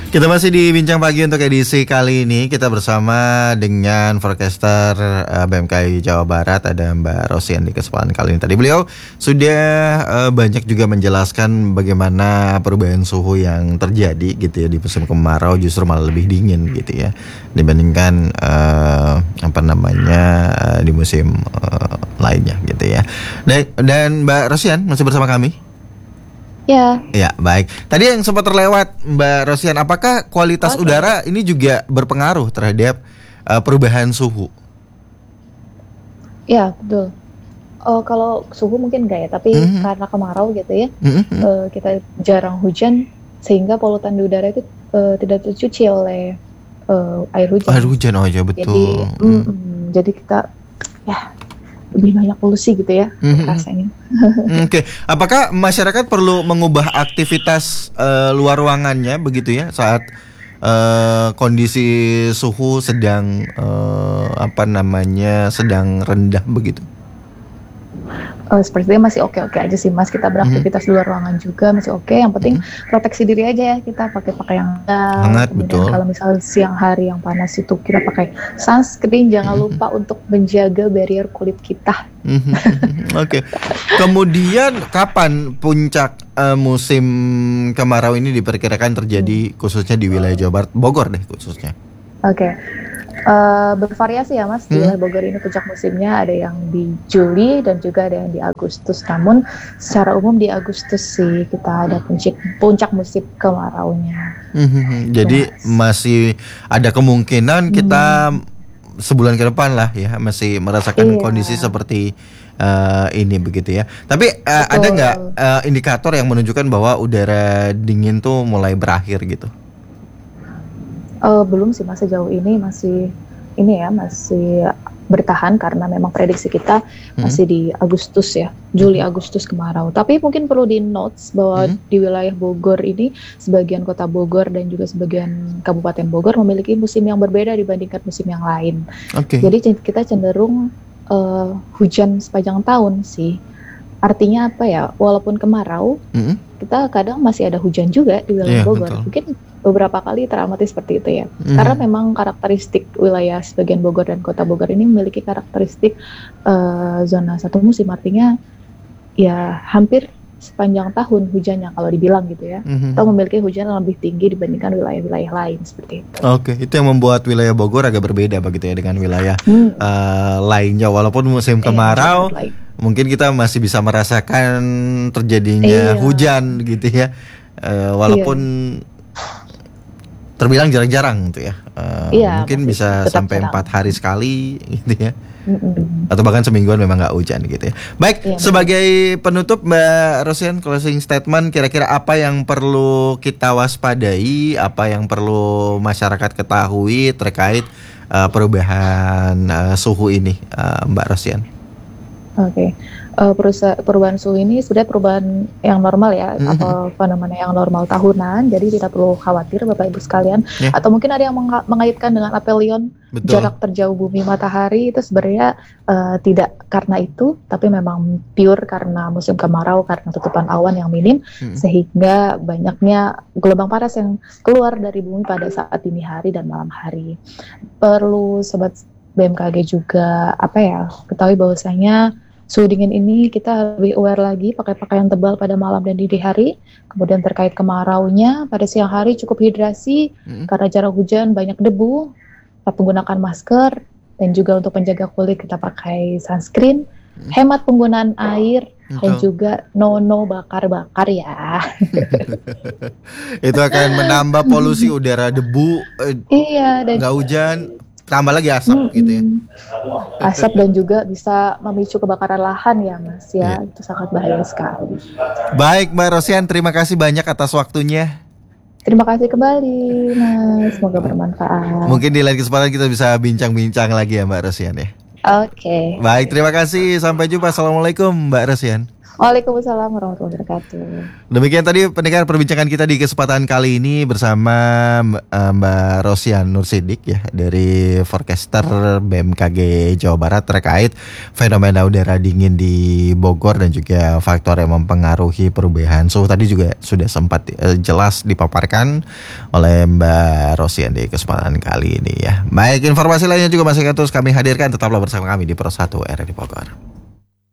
Kita masih di Bincang Pagi untuk edisi kali ini. Kita bersama dengan forecaster BMKG Jawa Barat, ada Mbak Rosian di kesempatan kali ini. Tadi beliau sudah banyak juga menjelaskan bagaimana perubahan suhu yang terjadi gitu ya di musim kemarau, justru malah lebih dingin gitu ya dibandingkan di musim lainnya gitu ya. Dan Mbak Rosian masih bersama kami. Ya, baik. Tadi yang sempat terlewat Mbak Rosian, apakah kualitas udara ini juga berpengaruh terhadap perubahan suhu? Ya, betul. Kalau suhu mungkin enggak ya, tapi karena kemarau gitu ya, kita jarang hujan sehingga polutan di udara itu tidak tercuci oleh air hujan. Air hujan aja, betul. Jadi kita lebih banyak polusi gitu ya rasanya. Oke. Apakah masyarakat perlu mengubah aktivitas luar ruangannya begitu ya saat kondisi suhu sedang sedang rendah begitu? Sepertinya masih oke-oke aja sih Mas, kita beraktivitas di luar ruangan juga masih oke. Yang penting proteksi diri aja ya, kita pakai yang hangat. Betul. Kalau misalnya siang hari yang panas itu kita pakai sunscreen, jangan lupa untuk menjaga barrier kulit kita. Oke. Kemudian kapan puncak musim kemarau ini diperkirakan terjadi khususnya di wilayah Jawa Barat, Bogor deh khususnya? Oke. Bervariasi ya Mas, di wilayah Bogor ini puncak musimnya ada yang di Juli dan juga ada yang di Agustus. Namun secara umum di Agustus sih kita ada puncak musim kemaraunya. Jadi masih ada kemungkinan kita sebulan ke depan lah ya masih merasakan kondisi seperti ini begitu ya. Tapi ada nggak indikator yang menunjukkan bahwa udara dingin tuh mulai berakhir gitu? Belum sih Mas, sejauh ini masih bertahan karena memang prediksi kita masih di Agustus ya, Juli Agustus kemarau. Tapi mungkin perlu di notes bahwa di wilayah Bogor ini sebagian kota Bogor dan juga sebagian kabupaten Bogor memiliki musim yang berbeda dibandingkan musim yang lain. Jadi kita cenderung hujan sepanjang tahun sih. Artinya apa ya? Walaupun kemarau, kita kadang masih ada hujan juga di wilayah Bogor. Betul. Mungkin beberapa kali teramati seperti itu ya. Karena memang karakteristik wilayah sebagian Bogor dan kota Bogor ini memiliki karakteristik zona satu musim. Artinya ya hampir sepanjang tahun hujannya kalau dibilang gitu ya. Atau memiliki hujan yang lebih tinggi dibandingkan wilayah-wilayah lain seperti itu. Oke, itu yang membuat wilayah Bogor agak berbeda begitu ya dengan wilayah lainnya. Walaupun musim kemarau, mungkin kita masih bisa merasakan terjadinya hujan gitu ya. Walaupun terbilang jarang-jarang gitu ya. Mungkin bisa sampai 4 hari sekali gitu ya. Atau bahkan semingguan memang nggak hujan gitu ya. Baik, sebagai penutup Mbak Rosian, closing statement, kira-kira apa yang perlu kita waspadai, apa yang perlu masyarakat ketahui terkait perubahan suhu ini, Mbak Rosian? Perubahan suhu ini sebenarnya perubahan yang normal ya, atau fenomena yang normal tahunan, jadi tidak perlu khawatir Bapak Ibu sekalian. Atau mungkin ada yang mengaitkan dengan aphelion, jarak terjauh bumi matahari, itu sebenarnya tidak karena itu, tapi memang pure karena musim kemarau, karena tutupan awan yang minim, sehingga banyaknya gelombang panas yang keluar dari bumi pada saat dini hari dan malam hari. Perlu Sobat BMKG juga ketahui bahwasanya suhu dingin ini kita lebih aware lagi, pakai pakaian tebal pada malam dan dini hari. Kemudian terkait kemaraunya, pada siang hari cukup hidrasi karena jarang hujan, banyak debu, tetap menggunakan masker, dan juga untuk menjaga kulit kita pakai sunscreen, hemat penggunaan air, dan juga no bakar-bakar ya. Itu akan menambah polusi udara, debu, dan nggak hujan, tambah lagi asap gitu ya. Asap dan juga bisa memicu kebakaran lahan ya Mas ya. Itu sangat bahaya sekali. Baik Mbak Rosian, terima kasih banyak atas waktunya. Terima kasih kembali Mas, semoga bermanfaat. Mungkin di lain kesempatan kita bisa bincang-bincang lagi ya Mbak Rosian ya. Oke. Baik, terima kasih, sampai jumpa. Assalamualaikum Mbak Rosian. Waalaikumsalam warahmatullahi wabarakatuh. Demikian tadi pendengar perbincangan kita di kesempatan kali ini bersama Mbak Rosian Nursidik ya dari forecaster BMKG Jawa Barat terkait fenomena udara dingin di Bogor dan juga faktor yang mempengaruhi perubahan suhu. Tadi juga sudah sempat jelas dipaparkan oleh Mbak Rosian di kesempatan kali ini ya. Baik, informasi lainnya juga masih akan terus kami hadirkan. Tetaplah bersama kami di Pro 1 RRI Bogor.